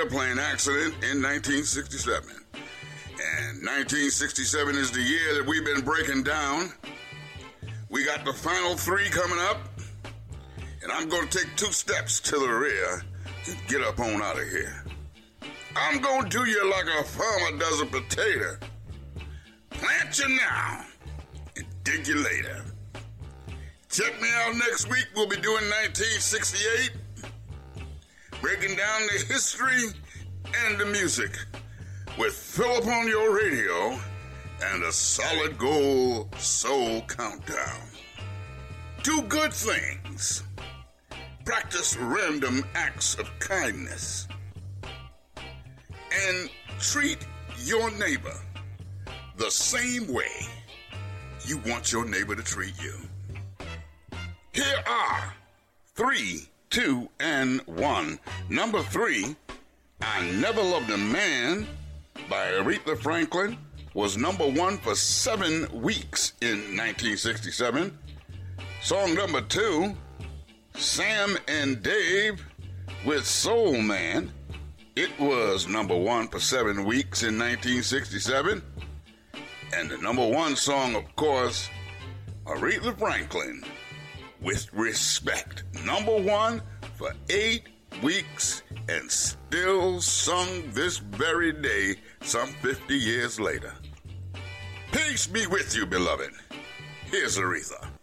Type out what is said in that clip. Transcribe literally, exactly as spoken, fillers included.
airplane accident in nineteen sixty-seven. And nineteen sixty-seven is the year that we've been breaking down. We got the final three coming up, and I'm going to take two steps to the rear and get up on out of here. I'm going to do you like a farmer does a potato. Plant you now and dig you later. Check me out next week. We'll be doing nineteen sixty-eight, breaking down the history and the music with Philip on your radio and a Solid Gold Soul Countdown. Do good things. Practice random acts of kindness. And treat your neighbor the same way you want your neighbor to treat you. Here are three, two, and one. Number three, I Never Loved a Man by Aretha Franklin was number one for seven weeks in nineteen sixty-seven. Song number two, Sam and Dave with Soul Man. It was number one for seven weeks in nineteen sixty-seven. And the number one song, of course, Aretha Franklin, With Respect. Number one for eight weeks and still sung this very day, some fifty years later. Peace be with you, beloved. Here's Aretha.